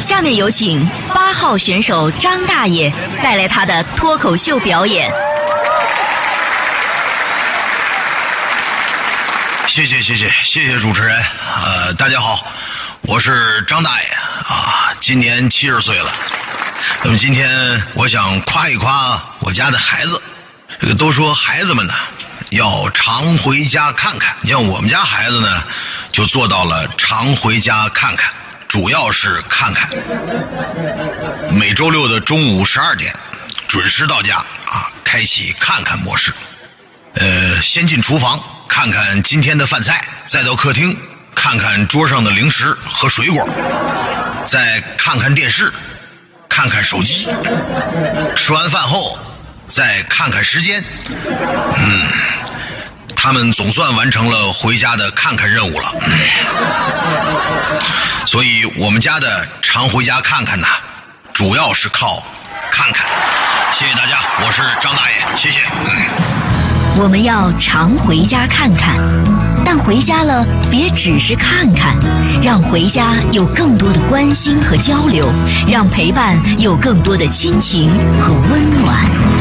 下面有请8号选手张大爷带来他的脱口秀表演。 谢谢主持人。大家好，我是张大爷啊，今年70岁了。那么今天我想夸一夸我家的孩子。这个都说孩子们呢要常回家看看，像我们家孩子呢就做到了常回家看看，主要是看看。每周六的中午12点准时到家啊，开启看看模式。先进厨房看看今天的饭菜，再到客厅看看桌上的零食和水果，再看看电视，看看手机，吃完饭后再看看时间。他们总算完成了回家的看看任务了。所以我们家的常回家看看呢，主要是靠看看。谢谢大家，我是张大爷，谢谢。 我们要常回家看看，但回家了别只是看看，让回家有更多的关心和交流，让陪伴有更多的亲情和温暖。